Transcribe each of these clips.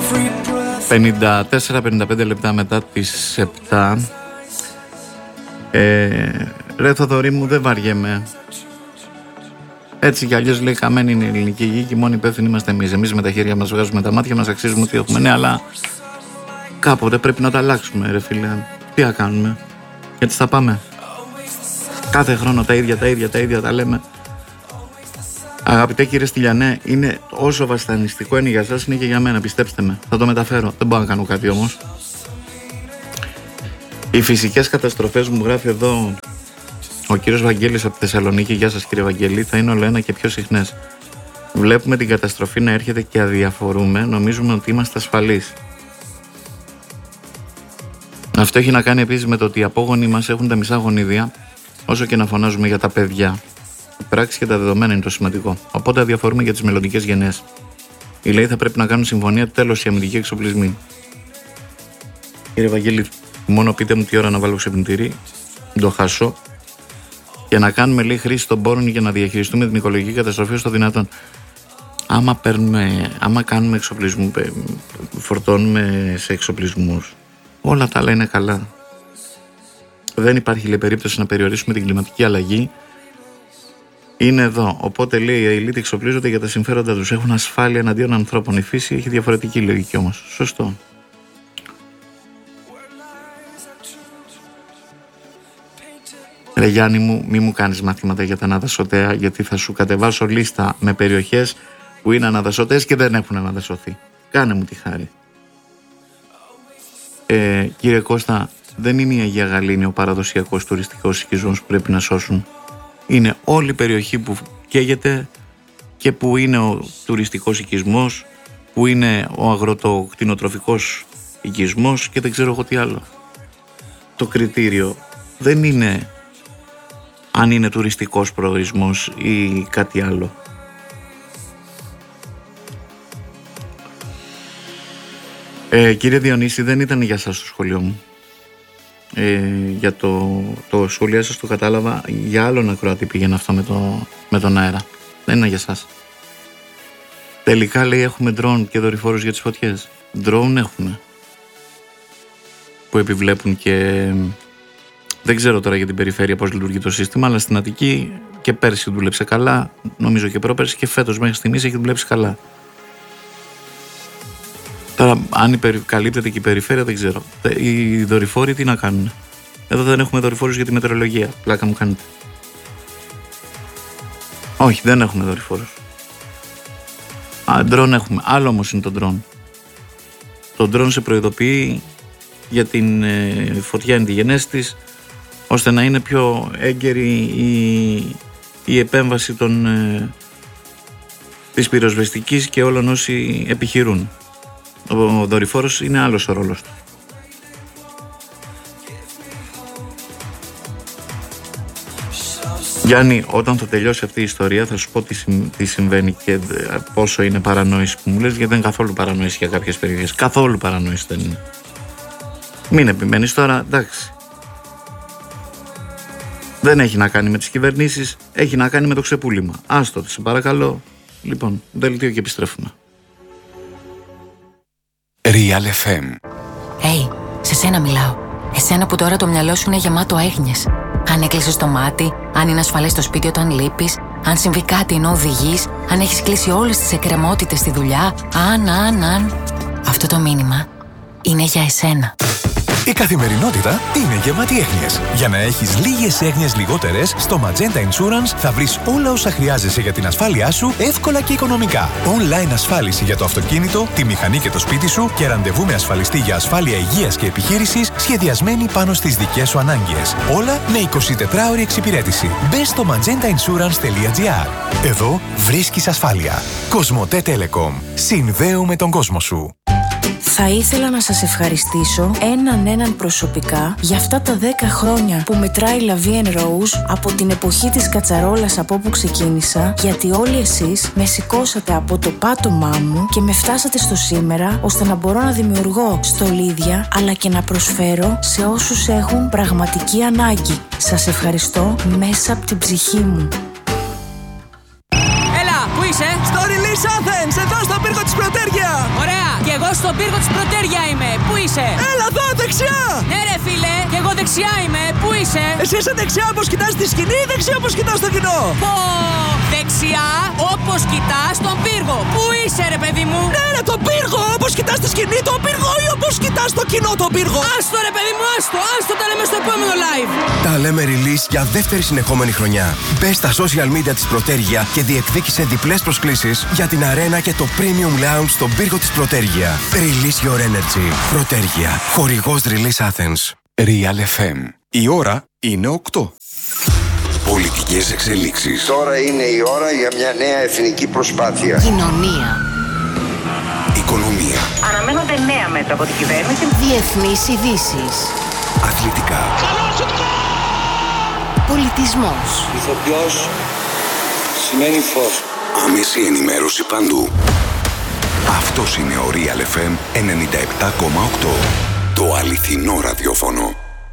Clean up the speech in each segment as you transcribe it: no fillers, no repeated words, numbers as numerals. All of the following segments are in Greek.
54-55 λεπτά μετά τις 7. Ρε Θοδωρή μου, δεν βαριέμαι. Έτσι κι αλλιώς λέει χαμένη είναι η ελληνική γη και μόνοι υπεύθυνοι είμαστε εμείς. Εμείς με τα χέρια μας βγάζουμε τα μάτια μας, αξίζουμε ότι έχουμε. Ναι, αλλά κάποτε πρέπει να τα αλλάξουμε, ρε φίλε. Τι θα κάνουμε? Έτσι θα πάμε. Κάθε χρόνο τα ίδια τα λέμε. Αγαπητέ κύριε Στυλιανέ, είναι όσο βασανιστικό είναι για σας, είναι και για μένα, πιστέψτε με. Θα το μεταφέρω, δεν μπορώ να κάνω κάτι όμως. Οι φυσικές καταστροφές, μου γράφει εδώ ο κύριος Βαγγέλης από τη Θεσσαλονίκη. Γεια σας κύριε Βαγγέλη, θα είναι όλο ένα και πιο συχνές. Βλέπουμε την καταστροφή να έρχεται και αδιαφορούμε, νομίζουμε ότι είμαστε ασφαλείς. Αυτό έχει να κάνει επίσης με το ότι οι απόγονοι μας έχουν τα μισά γονίδια, όσο και να φωνάζουμε για τα παιδιά. Η πράξη και τα δεδομένα είναι το σημαντικό. Οπότε αδιαφορούμε για τις μελλοντικές γενναίες. Οι λέει θα πρέπει να κάνουν συμφωνία, τέλος οι αμυντικοί εξοπλισμοί. Κύριε Βαγγέλη, μόνο πείτε μου τι ώρα να βάλω ξυπνητήρι, το χάσω, και να κάνουμε λέει χρήση των πόρων για να διαχειριστούμε την οικολογική καταστροφή όσο το δυνατόν. Άμα κάνουμε εξοπλισμού, φορτώνουμε σε εξοπλισμούς, όλα τα άλλα είναι καλά. Δεν υπάρχει λέει περίπτωση να περιορίσουμε την κλιματική αλλαγή. Είναι εδώ. Οπότε λέει οι ελίτ εξοπλίζονται για τα συμφέροντα τους. Έχουν ασφάλεια εναντίον ανθρώπων. Η φύση έχει διαφορετική λογική όμως. Σωστό. Ρε Γιάννη μου, μη μου κάνεις μαθήματα για τα αναδασωτέα, γιατί θα σου κατεβάσω λίστα με περιοχές που είναι αναδασωτές και δεν έχουν αναδασωθεί. Κάνε μου τη χάρη. Κύριε Κώστα, δεν είναι η Αγία Γαλήνη ο παραδοσιακός τουριστικός οικισμός που πρέπει να σώσουν. Είναι όλη η περιοχή που καίγεται και που είναι ο τουριστικός οικισμός, που είναι ο αγροτοκτηνοτροφικός οικισμός και δεν ξέρω εγώ τι άλλο. Το κριτήριο δεν είναι αν είναι τουριστικός προορισμός ή κάτι άλλο. Κύριε Διονύση, δεν ήταν για σας το σχολείο μου. Για το σχολείο σας το κατάλαβα, για άλλον ακροατή πήγαινε αυτό με τον αέρα. Δεν είναι για σας. Τελικά λέει έχουμε drone και δορυφόρους για τις φωτιές. Drone έχουμε που επιβλέπουν και δεν ξέρω τώρα για την περιφέρεια πώς λειτουργεί το σύστημα, αλλά στην Αττική και πέρσι δούλεψε καλά, νομίζω και πρόπερσι, και φέτος μέχρι στιγμής έχει δουλέψει καλά. Τώρα, αν καλύπτεται και η περιφέρεια, δεν ξέρω. Οι δορυφόροι τι να κάνουν? Εδώ δεν έχουμε δορυφόρους για τη μετεωρολογία. Πλάκα μου κάνετε. Όχι, δεν έχουμε δορυφόρους. Ντρόν έχουμε. Άλλο όμως είναι το ντρόν. Το ντρόν σε προειδοποιεί για την φωτιά εν τη γενέση της, ώστε να είναι πιο έγκαιρη η επέμβαση της πυροσβεστικής και όλων όσοι επιχειρούν. Ο δορυφόρος είναι άλλος ο ρόλος του. Γιάννη, όταν θα τελειώσει αυτή η ιστορία θα σου πω τι συμβαίνει και πόσο είναι παρανόηση που μου λες, γιατί δεν είναι καθόλου παρανόηση για κάποιες περιοχές. Καθόλου παρανόηση δεν είναι. Μην επιμένεις τώρα, εντάξει. Δεν έχει να κάνει με τις κυβερνήσεις, έχει να κάνει με το ξεπούλημα. Άστο, σε παρακαλώ. Λοιπόν, δελτίο και επιστρέφουμε. Real FM. Hey, σε σένα μιλάω. Εσένα που τώρα το μυαλό σου είναι γεμάτο έγνοιες. Αν έκλεισες το μάτι, αν είναι ασφαλές στο σπίτι όταν λείπεις, αν συμβεί κάτι ενώ οδηγείς, αν έχεις κλείσει όλες τις εκκρεμότητες στη δουλειά, αν. Αυτό το μήνυμα είναι για εσένα. Η καθημερινότητα είναι γεμάτη έγνοιες. Για να έχεις λίγες έγνοιες λιγότερες, στο Magenta Insurance θα βρεις όλα όσα χρειάζεσαι για την ασφάλειά σου εύκολα και οικονομικά. Online ασφάλιση για το αυτοκίνητο, τη μηχανή και το σπίτι σου και ραντεβού με ασφαλιστή για ασφάλεια υγείας και επιχείρησης σχεδιασμένη πάνω στις δικές σου ανάγκες. Όλα με 24ωρη εξυπηρέτηση. Μπες στο magentainsurance.gr. Εδώ βρίσκεις ασφάλεια. Κοσμοτέ Telecom. Συνδέουμε τον κόσμο σου. Θα ήθελα να σας ευχαριστήσω έναν προσωπικά για αυτά τα 10 χρόνια που μετράει La Vie en Rose από την εποχή της κατσαρόλας από όπου ξεκίνησα, γιατί όλοι εσείς με σηκώσατε από το πάτωμά μου και με φτάσατε στο σήμερα, ώστε να μπορώ να δημιουργώ στολίδια αλλά και να προσφέρω σε όσους έχουν πραγματική ανάγκη. Σας ευχαριστώ μέσα από την ψυχή μου. Έλα, πού είσαι? Στο Release Release Athens, εδώ στον πύργο της Πρωτέργεια. Ωραία, και εγώ στον πύργο της Πρωτέργεια είμαι. Πού είσαι? Έλα εδώ, δεξιά. Ναι ρε φίλε, και εγώ δεξιά είμαι. Πού είσαι? Εσύ είσαι δεξιά όπως κοιτάς τη σκηνή ή δεξιά όπως κοιτάς το κοινό? Πω, δεξιά όπως κοιτάς τον πύργο. Πού είσαι ρε παιδί μου? Ναι ρε, τον πύργο, όπως κοιτάς τη σκηνή τον πύργο ή όπως κοιτάς το κοινό τον πύργο? Άστο ρε παιδί μου, άστο τα λέμε στο επόμενο live. Τα λέμε release για δεύτερη συνεχόμενη χρονιά. Μπες στα social media της Πρωτέργεια και διεκδίκησε διπλές προσκλήσεις για την αρένα και το Premium Lounge στον πύργο της Πρωτέργεια. Release your energy. Πρωτέργεια. Χορηγός Release Athens. Real FM. Η ώρα είναι 8. Πολιτικές εξελίξεις. Τώρα είναι η ώρα για μια νέα εθνική προσπάθεια. Κοινωνία. Οικονομία. Αναμένονται νέα μέτρα από την κυβέρνηση. Διεθνείς ειδήσεις. Αθλητικά. Πολιτισμός. Ηθοποιός σημαίνει φως. Άμεση ενημέρωση παντού. Αυτός είναι ο Real FM 97,8. Το αληθινό ραδιόφωνο.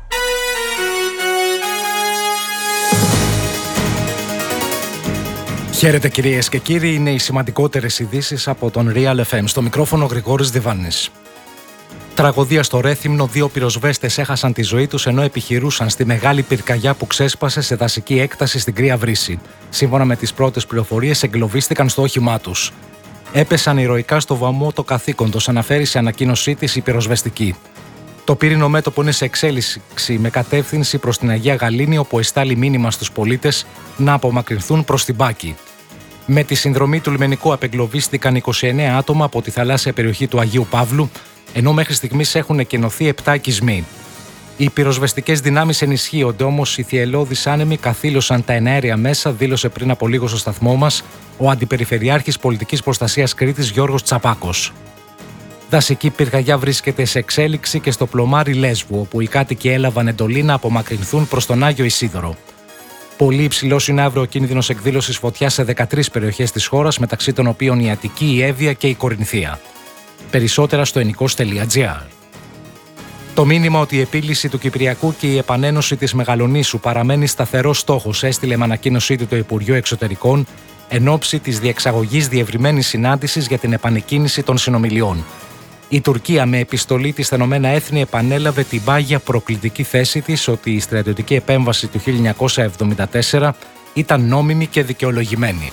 Χαίρετε κυρίες και κύριοι, είναι οι σημαντικότερες ειδήσεις από τον Real FM. Στο μικρόφωνο Γρηγόρης Διβάνης. Τραγωδία στο Ρέθυμνο, 2 πυροσβέστες έχασαν τη ζωή τους ενώ επιχειρούσαν στη μεγάλη πυρκαγιά που ξέσπασε σε δασική έκταση στην Κρύα Βρύση. Σύμφωνα με τις πρώτες πληροφορίες, εγκλωβίστηκαν στο όχημά τους. Έπεσαν ηρωικά στο βωμό το καθήκοντος, αναφέρει σε ανακοίνωσή της η πυροσβεστική. Το πύρινο μέτωπο είναι σε εξέλιξη με κατεύθυνση προς την Αγία Γαλήνη, όπου εστάλει μήνυμα στους πολίτες να απομακρυνθούν προς την Πάκη. Με τη συνδρομή του λιμενικού απεγκλωβίστηκαν 29 άτομα από τη θαλάσσια περιοχή του Αγίου Παύλου, ενώ μέχρι στιγμής έχουν εκενωθεί 7 οικισμοί. Οι πυροσβεστικές δυνάμεις ενισχύονται, όμως οι θυελλώδεις άνεμοι καθήλωσαν τα εναέρια μέσα, δήλωσε πριν από λίγο στο σταθμό μας ο Αντιπεριφερειάρχης Πολιτικής Προστασίας Κρήτης Γιώργος Τσαπάκος. Δασική πυρκαγιά βρίσκεται σε εξέλιξη και στο πλωμάρι Λέσβου, όπου οι κάτοικοι έλαβαν εντολή να απομακρυνθούν προς τον Άγιο Ισίδωρο. Πολύ υψηλός είναι αύριο ο κίνδυνος εκδήλωσης φωτιάς σε 13 περιοχές της χώρας, μεταξύ των οποίων η Αττική, η Εύβοια και η Κορινθία. Περισσότερα στο ενικός.gr. Το μήνυμα ότι η επίλυση του Κυπριακού και η επανένωση της Μεγαλονήσου παραμένει σταθερός στόχος, έστειλε με ανακοίνωσή του το Υπουργείο Εξωτερικών εν ώψη της διεξαγωγής διευρυμένης συνάντησης για την επανεκκίνηση των συνομιλιών. Η Τουρκία με επιστολή της στα Ηνωμένα Έθνη επανέλαβε την πάγια προκλητική θέση της ότι η στρατιωτική επέμβαση του 1974 ήταν νόμιμη και δικαιολογημένη.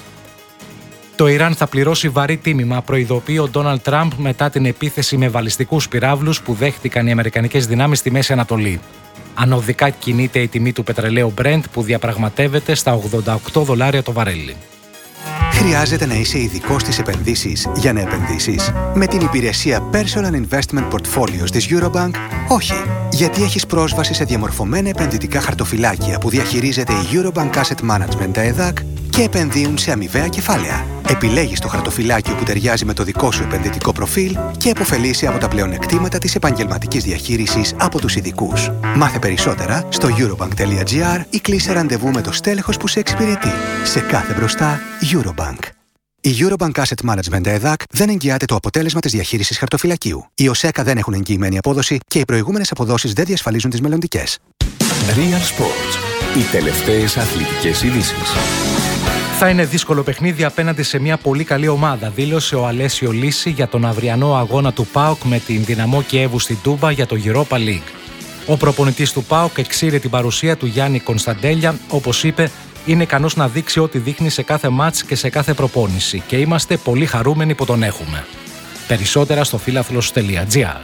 Το Ιράν θα πληρώσει βαρύ τίμημα, προειδοποιεί ο Ντόναλντ Τραμπ μετά την επίθεση με βαλιστικούς πυράβλους που δέχτηκαν οι αμερικανικές δυνάμεις στη Μέση Ανατολή. Ανωδικά κινείται η τιμή του πετρελαίου Brent που διαπραγματεύεται στα $88 το βαρέλι. Χρειάζεται να είσαι ειδικός στις επενδύσεις για να επενδύσεις? Με την υπηρεσία Personal Investment Portfolios της Eurobank, όχι. Γιατί έχεις πρόσβαση σε διαμορφωμένα επενδυτικά χαρτοφυλάκια που διαχειρίζεται η Eurobank Asset Management ΕΔΑΚ και επενδύουν σε αμοιβαία κεφάλαια. Επιλέγεις το χαρτοφυλάκιο που ταιριάζει με το δικό σου επενδυτικό προφίλ και επωφελείσαι από τα πλεονεκτήματα της επαγγελματικής διαχείρισης από τους ειδικούς. Μάθε περισσότερα στο eurobank.gr ή κλείσε ραντεβού με το στέλεχος που σε εξυπηρετεί. Σε κάθε μπροστά, Eurobank. Η Eurobank Asset Management ΕΔΑΚ δεν εγγυάται το αποτέλεσμα της διαχείρισης χαρτοφυλακίου. Οι ΟΣΕΚΑ δεν έχουν εγγυημένη απόδοση και οι προηγούμενες αποδόσεις δεν διασφαλίζουν τις μελλοντικές. Real Sports. Οι τελευταίες αθλητικές ειδήσεις. Θα είναι δύσκολο παιχνίδι απέναντι σε μια πολύ καλή ομάδα, δήλωσε ο Αλέσιο Λύση για τον αυριανό αγώνα του ΠΑΟΚ με την Δυναμό Κιέβου στην Τούμπα για το Europa League. Ο προπονητής του ΠΑΟΚ εξήρε την παρουσία του Γιάννη Κωνσταντέλια, όπως είπε, είναι ικανός να δείξει ό,τι δείχνει σε κάθε μάτς και σε κάθε προπόνηση και είμαστε πολύ χαρούμενοι που τον έχουμε. Περισσότερα στο φίλαθλος.gr.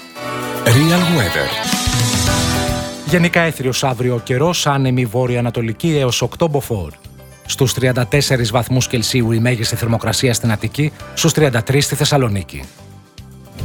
Real Weather. Γενικά έθριος αύριο ο καιρός, άνεμη βόρειο-ανατολική έως 8 μποφόρ. Στους 34 βαθμούς Κελσίου η μέγιστη θερμοκρασία στην Αττική, στους 33 στη Θεσσαλονίκη.